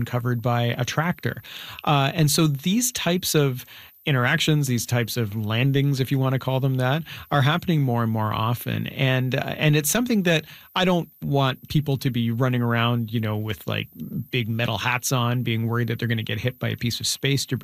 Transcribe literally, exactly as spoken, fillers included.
uncovered by a tractor. Uh, and so these types of interactions, these types of landings, if you want to call them that, are happening more and more often. And uh, and it's something that I don't want people to be running around, you know, with like big metal hats on, being worried that they're going to get hit by a piece of space debris.